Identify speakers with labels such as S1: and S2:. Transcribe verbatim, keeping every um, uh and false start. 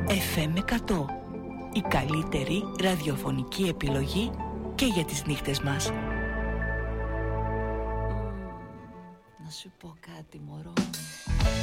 S1: εφ εμ εκατό. Η καλύτερη ραδιοφωνική επιλογή και για τις νύχτες μας.
S2: Να σου πω κάτι, μωρό.